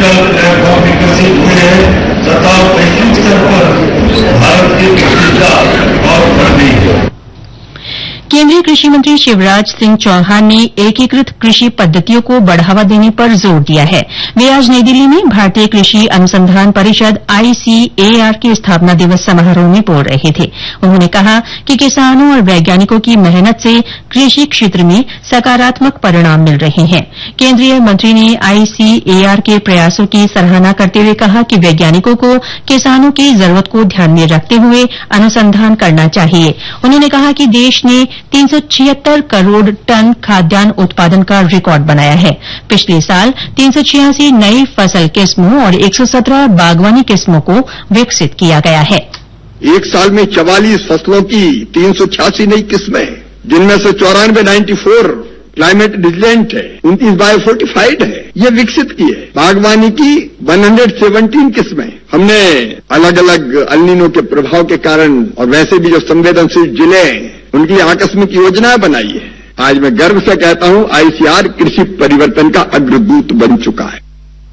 Digital platform विकसित हुए तथा वैश्विक स्तर पर भारत की प्रतिष्ठा और बढ़ गई है। केंद्रीय कृषि मंत्री शिवराज सिंह चौहान ने एकीकृत कृषि पद्धतियों को बढ़ावा देने पर जोर दिया है। वे आज नई दिल्ली में भारतीय कृषि अनुसंधान परिषद ICAR के स्थापना दिवस समारोह में बोल रहे थे। उन्होंने कहा कि किसानों और वैज्ञानिकों की मेहनत से कृषि क्षेत्र में सकारात्मक परिणाम मिल रहे हैं। केंद्रीय मंत्री ने ICAR के प्रयासों की सराहना करते हुए कहा कि वैज्ञानिकों को किसानों की जरूरत को ध्यान में रखते हुए अनुसंधान करना चाहिए। उन्होंने कहा कि देश ने 376 करोड़ टन खाद्यान्न उत्पादन का रिकॉर्ड बनाया है। पिछले साल 386 नई फसल किस्मों और 117 बागवानी किस्मों को विकसित किया गया है। एक साल में 44 फसलों की 386 नई किस्में, जिनमें से 94 क्लाइमेट रिजिलेंट है, 29 बायोफोर्टिफाइड है, ये विकसित की है। बागवानी की 117 किस्में हमने अलग अलग अल्नीनो के प्रभाव के कारण और वैसे भी जो संवेदनशील जिले उनकी आकस्मिक योजना बनाई है। आज मैं गर्व से कहता हूं ICAR कृषि परिवर्तन का अग्रदूत बन चुका है।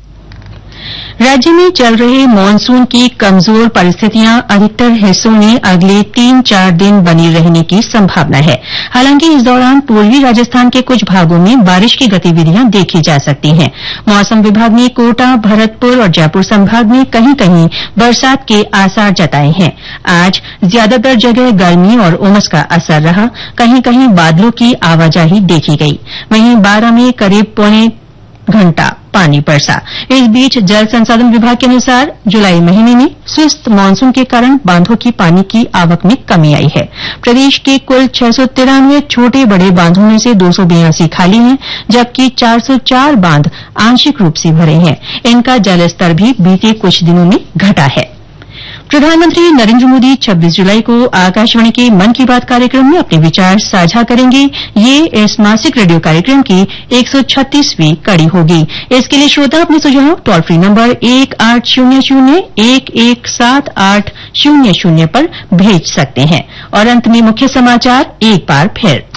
राज्य में चल रहे मानसून की कमजोर परिस्थितियां अधिकतर हिस्सों में अगले 3-4 दिन बनी रहने की संभावना है। हालांकि इस दौरान पूर्वी राजस्थान के कुछ भागों में बारिश की गतिविधियां देखी जा सकती हैं। मौसम विभाग ने कोटा, भरतपुर और जयपुर संभाग में कहीं कहीं बरसात के आसार जताए हैं। आज ज्यादातर जगह गर्मी और उमस का असर रहा। कहीं कहीं बादलों की आवाजाही देखी गई। वहीं बारां में करीब पौने घंटा पानी बरसा। इस बीच जल संसाधन विभाग के अनुसार जुलाई महीने में सुस्त मानसून के कारण बांधों की पानी की आवक में कमी आई है। प्रदेश के कुल 693 छोटे बड़े बांधों में से 282 खाली हैं, जबकि 404 बांध आंशिक रूप से भरे हैं। इनका जलस्तर भी बीते कुछ दिनों में घटा है। प्रधानमंत्री नरेंद्र मोदी 26 जुलाई को आकाशवाणी के मन की बात कार्यक्रम में अपने विचार साझा करेंगे। ये इस मासिक रेडियो कार्यक्रम की 136वीं कड़ी होगी। इसके लिए श्रोता अपने सुझाव टोल फ्री नंबर 1800-117800 पर भेज सकते हैं। और अंत में मुख्य समाचार एक बार फिर।